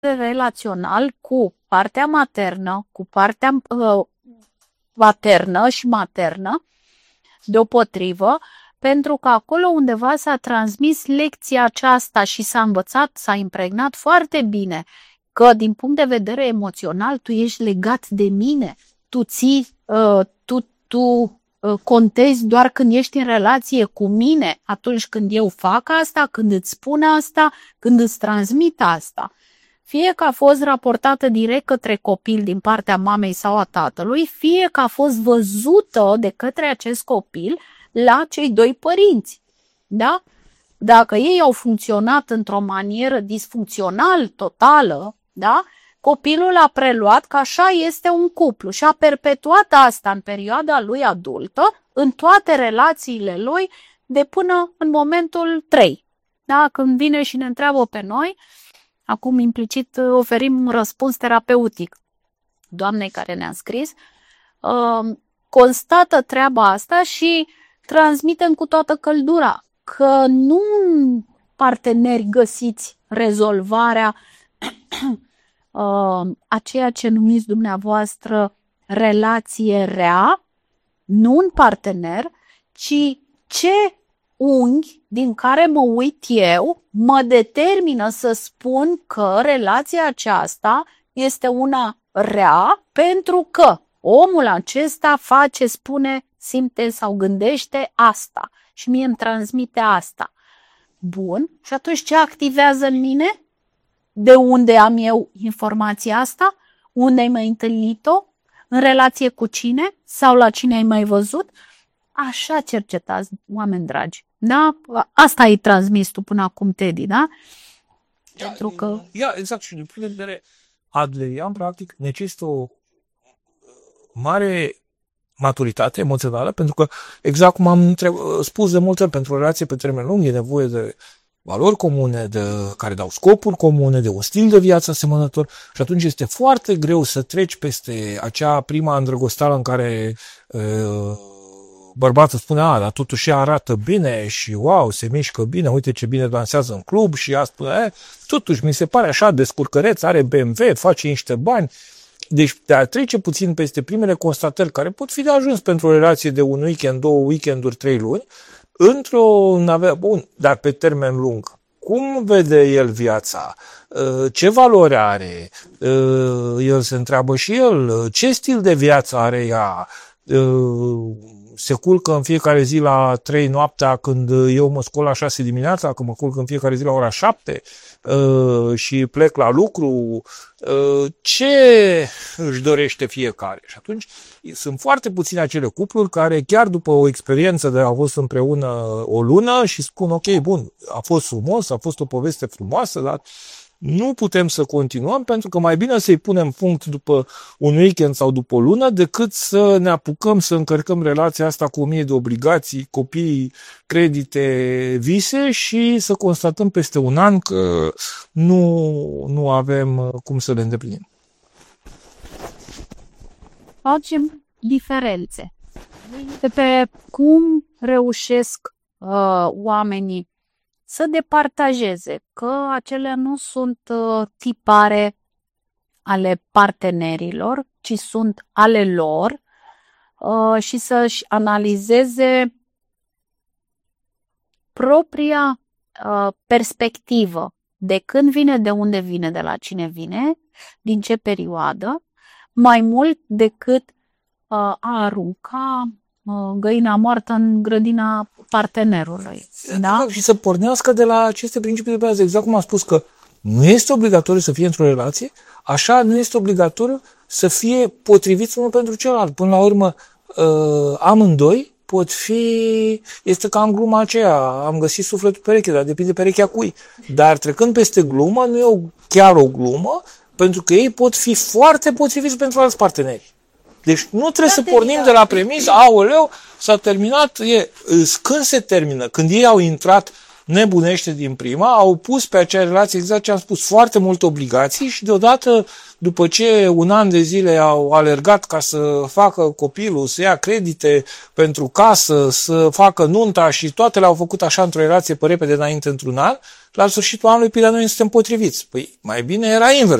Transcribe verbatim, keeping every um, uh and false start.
relațional cu partea maternă, cu partea uh, paternă și maternă, deopotrivă, pentru că acolo undeva s-a transmis lecția aceasta și s-a învățat, s-a impregnat foarte bine că din punct de vedere emoțional tu ești legat de mine, tu ții, uh, tu, tu uh, contezi doar când ești în relație cu mine, atunci când eu fac asta, când îți spun asta, când îți transmit asta. Fie că a fost raportată direct către copil din partea mamei sau a tatălui, fie că a fost văzută de către acest copil la cei doi părinți. Da? Dacă ei au funcționat într-o manieră disfuncțional, totală, da? Copilul a preluat că așa este un cuplu și a perpetuat asta în perioada lui adultă, în toate relațiile lui, de până în momentul trei. Da? Când vine și ne întreabă pe noi, acum implicit oferim un răspuns terapeutic doamnei care ne-a scris, constată treaba asta și transmitem cu toată căldura că nu parteneri găsiți rezolvarea a ceea ce numiți dumneavoastră relație rea, nu un partener, ci ce unghi din care mă uit eu mă determină să spun că relația aceasta este una rea pentru că omul acesta face, spune, simte sau gândește asta și mie îmi transmite asta. Bun, și atunci ce activează în mine? De unde am eu informația asta? Unde ai mai întâlnit-o? În relație cu cine? Sau la cine ai mai văzut? Așa cercetați, oameni dragi. Da? Asta ai transmis tu până acum, Teddy, da? Ia, Pentru că... Ia, exact, și din punct de vedere adlerian, practic, necesită o mare maturitate emoțională, pentru că, exact cum am spus de multe ori, pentru o relație pe termen lung e nevoie de valori comune, de, care dau scopuri comune, de un stil de viață asemănător și atunci este foarte greu să treci peste acea prima îndrăgosteală în care uh, bărbatul spune, a, dar totuși arată bine și wow, se mișcă bine, uite ce bine dansează în club și ea spune, e, totuși mi se pare așa descurcăreț, are B M W, face niște bani. Deci de a trece puțin peste primele constatări care pot fi de ajuns pentru o relație de un weekend, două weekenduri, trei luni, într-o nave, bun, dar pe termen lung. Cum vede el viața? Ce valori are? El se întreabă și el. Ce stil de viață are ea? Se culcă în fiecare zi la trei noaptea când eu mă scol la șase dimineața, că mă culc în fiecare zi la ora șapte și plec la lucru. Ce își dorește fiecare? Și atunci sunt foarte puține acele cupluri care chiar după o experiență de a fost împreună o lună și spun ok, bun, a fost frumos, a fost o poveste frumoasă, dar nu putem să continuăm pentru că mai bine să-i punem punct după un weekend sau după o lună decât să ne apucăm să încărcăm relația asta cu o mie de obligații, copii, credite, vise și să constatăm peste un an că nu, nu avem cum să le îndeplinim. Facem diferențe de pe cum reușesc uh, oamenii să departajeze că acelea nu sunt uh, tipare ale partenerilor, ci sunt ale lor uh, și să-și analizeze propria uh, perspectivă de când vine, de unde vine, de la cine vine, din ce perioadă, mai mult decât uh, a arunca uh, găina moartă în grădina partenerului. Da? Și să pornească de la aceste principii de bază. Exact cum am spus că nu este obligatoriu să fie într-o relație, așa nu este obligatoriu să fie potriviți unul pentru celălalt. Până la urmă, uh, amândoi pot fi, este ca în gluma aceea, am găsit sufletul pereche, dar depinde perechea cui. Dar trecând peste glumă, nu e o, chiar o glumă, pentru că ei pot fi foarte potriviți pentru alți parteneri. Deci nu trebuie da, să pornim da. de la premis, aoleu, s-a terminat, e, când se termină, când ei au intrat nebunește din prima, au pus pe acea relație, exact ce am spus, foarte multe obligații și deodată, după ce un an de zile au alergat ca să facă copilul, să ia credite pentru casă, să facă nunta și toate le-au făcut așa într-o relație pe repede înainte într-un an, la sfârșitul anului, păi, noi nu suntem potriviți. Păi mai bine era invers.